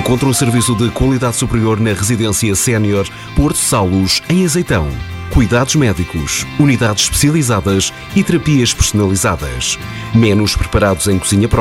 Encontre um serviço de qualidade superior na Residência Sénior Porto Saulos, em Azeitão. Cuidados médicos, unidades especializadas e terapias personalizadas. Menus preparados em cozinha própria.